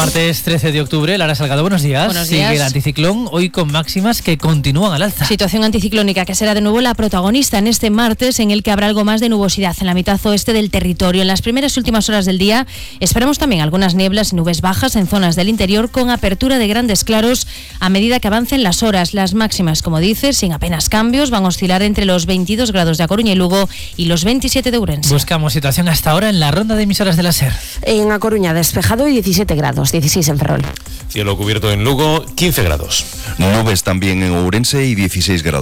Martes 13 de octubre, Lara Salgado, buenos días. Buenos días. Sigue el anticiclón, hoy con máximas que continúan al alza. Situación anticiclónica que será de nuevo la protagonista en este martes, en el que habrá algo más de nubosidad en la mitad oeste del territorio. En las primeras y últimas horas del día esperamos también algunas nieblas y nubes bajas en zonas del interior, con apertura de grandes claros a medida que avancen las horas. Las máximas, como dices, sin apenas cambios, van a oscilar entre los 22 grados de A Coruña y Lugo y los 27 de Ourense. Buscamos situación hasta ahora en la ronda de emisoras de la SER. En A Coruña despejado y 17 grados, 16 en Ferrol. Cielo cubierto en Lugo, 15 grados. Nubes también en Ourense y 16 grados.